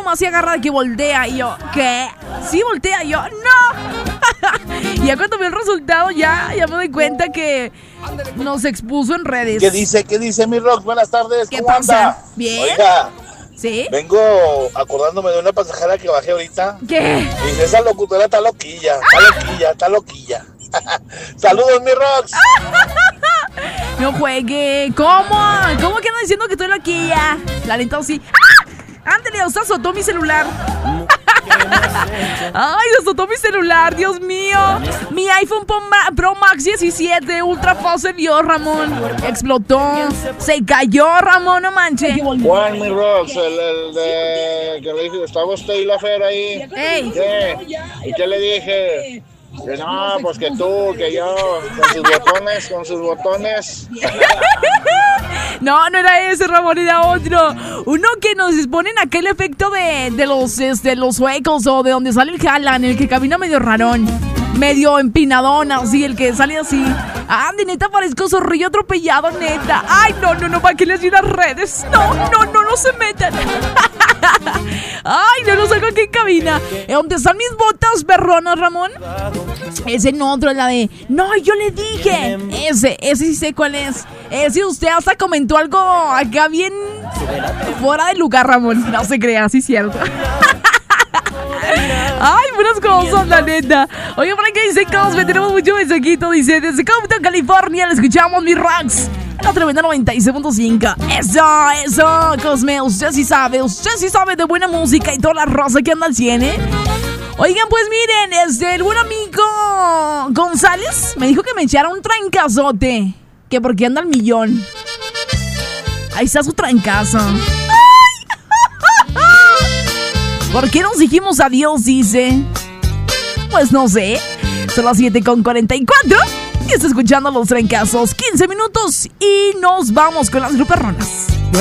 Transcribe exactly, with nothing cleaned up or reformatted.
nomás se agarra de que voltea. Y yo, ¿qué? ¿Sí voltea? Y yo, ¡no! Y ya cuando vi el resultado, ya, ya me doy cuenta que nos expuso en redes. ¿Qué dice? ¿Qué dice mi Rox? Buenas tardes, ¿Qué ¿cómo pasa? anda? ¿Bien? Oiga, ¿sí? vengo acordándome de una pasajera que bajé ahorita. ¿Qué? Y dice, esa locutora está loquilla, está loquilla, está loquilla. Saludos, mi Rox. No juegue. ¿Cómo? ¿Cómo que andan diciendo que estoy loquilla? La neta sí. ¡Ah! Ándale, o sea, azotó mi celular. Ay, azotó mi celular, Dios mío. Mi iPhone Pro Max diecisiete Ultra Fácil dio, Ramón. Explotó. Se cayó, Ramón, no manches. Juan, mi Rox, el, el de que le dije, estaba usted y la Fer ahí. Ey. ¿Qué? ¿Y qué le dije? Que no, pues que tú, que yo, con sus botones, con sus botones. No, no era ese, Ramón, era otro. Uno que nos ponen aquel efecto de, de los este, los suecos o de donde sale el Haaland, el que camina medio rarón, medio empinadón, así, el que sale así. Ah, de neta parezco zorrillo atropellado, neta. Ay, no, no, no, ¿para qué les di las redes? No, no, no, no se metan. Ay, no lo saco aquí en cabina. ¿Dónde están mis botas perronas, Ramón? Ese no, otro, la de no, yo le dije. Ese, ese sí sé cuál es. Ese usted hasta comentó algo acá bien fuera de lugar, Ramón. No se crea, sí es cierto. Ay, buenas cosas, la neta. Oye, por aquí dice Cosme, tenemos mucho mensajito. Dice, desde Compton, California, le escuchamos, mi Rox. La tremenda noventa y seis punto cinco. Eso, eso, Cosme, usted sí sabe. Usted sí sabe de buena música y toda la rosa que anda al cien, ¿eh? Oigan, pues miren, este, el buen amigo González me dijo que me echara un trancazote. Que porque anda al millón. Ahí está su trancazo. ¿Por qué nos dijimos adiós, dice? Pues no sé. Son las siete con cuarenta y cuatro. Y está escuchando los trancazos. quince minutos y nos vamos con las gruperronas.